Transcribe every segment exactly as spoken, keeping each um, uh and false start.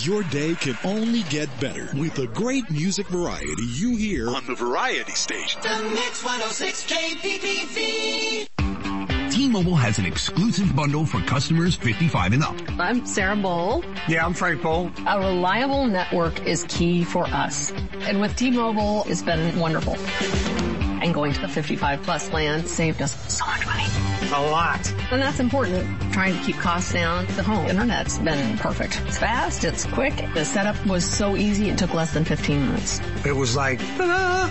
Your day can only get better with the great music variety you hear on the Variety Station. The Mix one oh six K P P V. T-Mobile has an exclusive bundle for customers fifty-five and up. I'm Sarah Bowl. Yeah, I'm Frank Bowl. A reliable network is key for us. And with T-Mobile, it's been wonderful. And going to the fifty-five plus plan saved us so much money. A lot. And that's important. Trying to keep costs down. The home internet's been perfect. It's fast, it's quick. The setup was so easy, it took less than fifteen minutes. It was like, ta-da!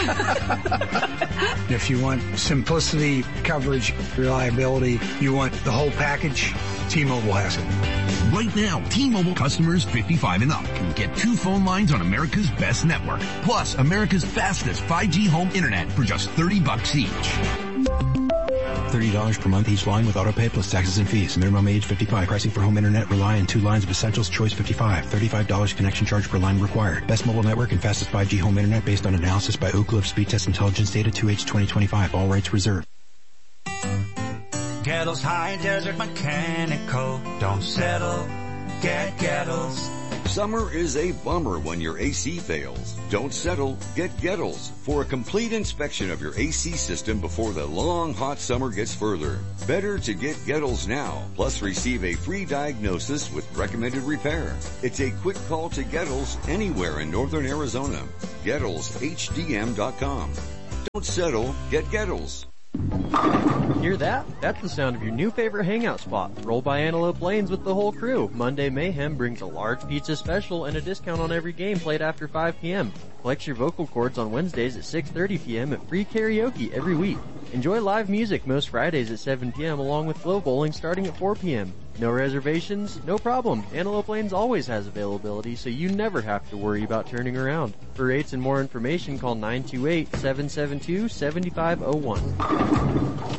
If you want simplicity, coverage, reliability, you want the whole package, T-Mobile has it. Right now, T-Mobile customers fifty-five and up can get two phone lines on America's best network, plus America's fastest five G home internet for just thirty bucks each. thirty dollars per month each line with autopay plus taxes and fees. Minimum age fifty-five. Pricing for home internet rely on two lines of Essentials Choice fifty-five. thirty-five dollars connection charge per line required. Best mobile network and fastest five G home internet based on analysis by Oak Cliff Speed Test Intelligence Data two H twenty twenty-five. All rights reserved. Gettles High Desert Mechanical. Don't settle. Get Gettles. Summer is a bummer when your A C fails. Don't settle, get Gettles for a complete inspection of your A C system before the long hot summer gets further. Better to get Gettles now, plus receive a free diagnosis with recommended repair. It's a quick call to Gettles anywhere in northern Arizona. Gettles H D M dot com. Don't settle, get Gettles. Hear that? That's the sound of your new favorite hangout spot. Roll by Antelope Lanes with the whole crew. Monday Mayhem brings a large pizza special and a discount on every game played after five p.m. Flex your vocal cords on Wednesdays at six thirty p.m. at free karaoke every week. Enjoy live music most Fridays at seven p.m. along with flow bowling starting at four p.m. No reservations? No problem. Antelope Lanes always has availability, so you never have to worry about turning around. For rates and more information, call nine two eight, seven seven two, seven five zero one.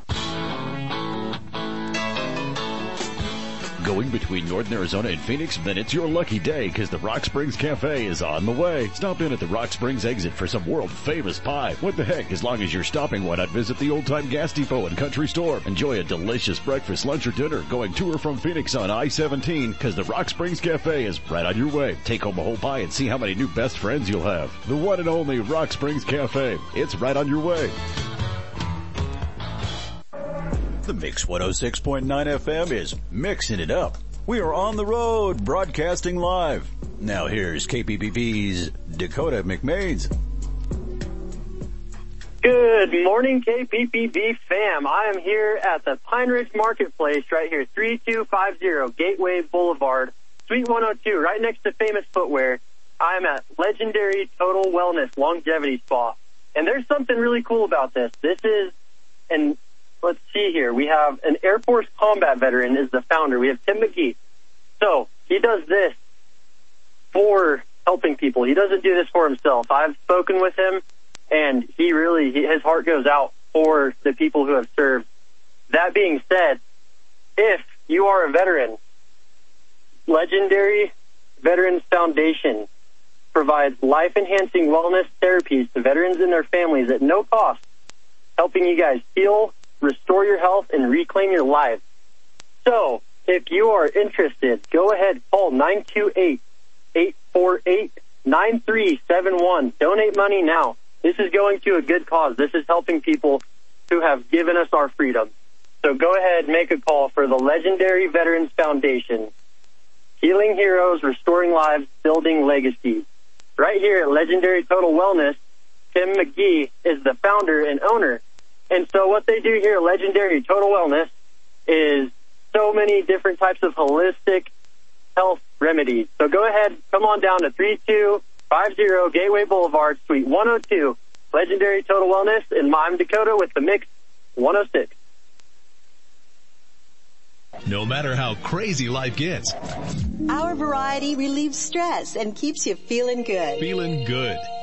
Going between Northern Arizona and Phoenix? Then it's your lucky day because the Rock Springs Cafe is on the way. Stop in at the Rock Springs exit for some world-famous pie. What the heck, as long as you're stopping, why not visit the old-time gas depot and country store? Enjoy a delicious breakfast, lunch, or dinner going to or from Phoenix on I seventeen because the Rock Springs Cafe is right on your way. Take home a whole pie and see how many new best friends you'll have. The one and only Rock Springs Cafe. It's right on your way. The Mix one oh six point nine F M is mixing it up. We are on the road, broadcasting live. Now here's K P P V's Dakota McMains. Good morning, K P P V fam. I am here at the Pine Ridge Marketplace right here, three two five zero Gateway Boulevard, Suite one oh two, right next to Famous Footwear. I am at Legendary Total Wellness Longevity Spa. And there's something really cool about this. This is an Let's see here. We have an Air Force combat veteran is the founder. We have Tim McGee. So he does this for helping people. He doesn't do this for himself. I've spoken with him, and he really, he, his heart goes out for the people who have served. That being said, if you are a veteran, Legendary Veterans Foundation provides life-enhancing wellness therapies to veterans and their families at no cost, helping you guys heal, restore your health, and reclaim your life. So, if you are interested, go ahead, call nine two eight, eight four eight, nine three seven one. Donate money now. This is going to a good cause. This is helping people who have given us our freedom. So go ahead, make a call for the Legendary Veterans Foundation. Healing heroes, restoring lives, building legacies. Right here at Legendary Total Wellness, Tim McGee is the founder and owner. And so what they do here at Legendary Total Wellness is so many different types of holistic health remedies. So go ahead, come on down to three two five zero Gateway Boulevard, Suite one oh two, Legendary Total Wellness, and I'm Dakota with the Mix one oh six. No matter how crazy life gets, our variety relieves stress and keeps you feeling good. Feeling good.